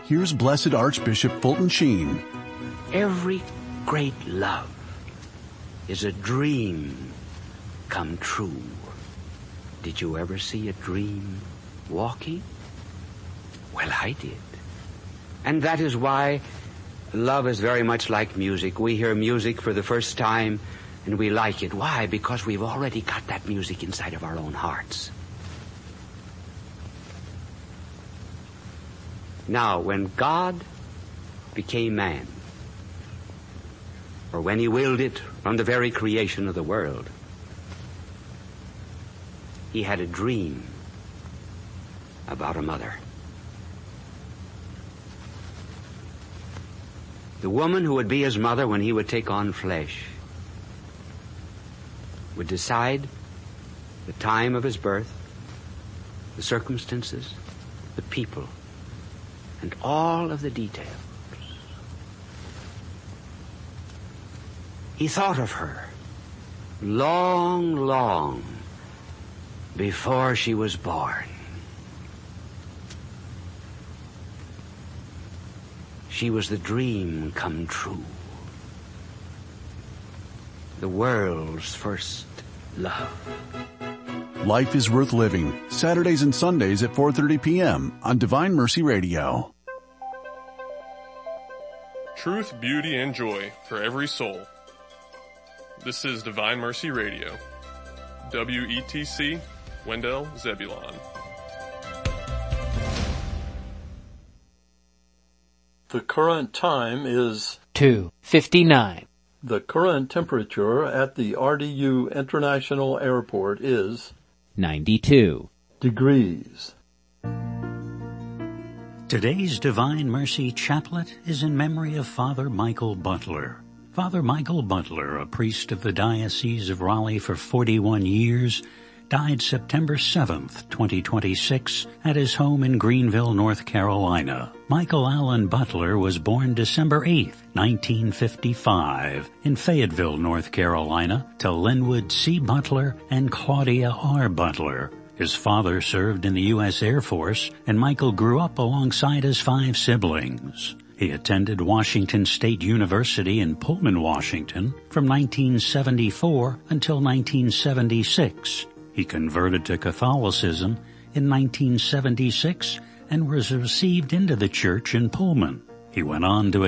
Here's Blessed Archbishop Fulton Sheen. Every great love is a dream come true. Did you ever see a dream walking? Well, I did. And that is why love is very much like music. We hear music for the first time and we like it. Why? Because we've already got that music inside of our own hearts. Now, when God became man, or when he willed it from the very creation of the world, he had a dream about a mother. The woman who would be his mother when he would take on flesh would decide the time of his birth, the circumstances, the people, and all of the details. He thought of her long, long before she was born. She was the dream come true. The world's first love. Life is Worth Living, Saturdays and Sundays at 4:30 p.m. on Divine Mercy Radio. Truth, beauty, and joy for every soul. This is Divine Mercy Radio. WETC, Wendell, Zebulon. The current time is 2:59. The current temperature at the RDU International Airport is 92 degrees. Today's Divine Mercy Chaplet is in memory of Father Michael Butler. Father Michael Butler, a priest of the Diocese of Raleigh for 41 years, died September 7th, 2026, at his home in Greenville, North Carolina. Michael Allen Butler was born December 8th, 1955, in Fayetteville, North Carolina, to Linwood C. Butler and Claudia R. Butler. His father served in the U.S. Air Force, and Michael grew up alongside his 5 siblings. He attended Washington State University in Pullman, Washington, from 1974 until 1976. He converted to Catholicism in 1976 and was received into the church in Pullman. He went on to